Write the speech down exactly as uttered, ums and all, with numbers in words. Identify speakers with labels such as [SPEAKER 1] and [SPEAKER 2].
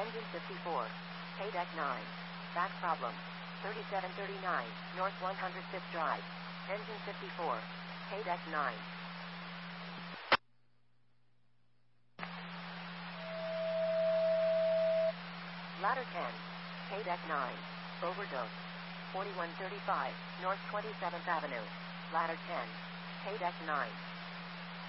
[SPEAKER 1] Engine fifty-four. K-Deck nine. Back problem. thirty-seven thirty-nine, North one hundred fifth Drive. Engine fifty-four. K-Deck nine. Ladder ten. K-Deck nine. Overdose. forty-one thirty-five, North twenty-seventh Avenue. Ladder ten. K-Deck nine.